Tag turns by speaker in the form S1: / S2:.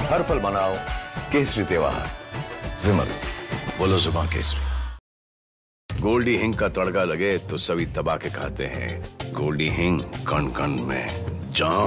S1: हर पल मनाओ केसरी त्योहार। विमल, बोलो जुबान केसरी। गोल्डी हिंग का तड़का लगे तो सभी दबा के खाते हैं। गोल्डी हिंग, कण कण में जान।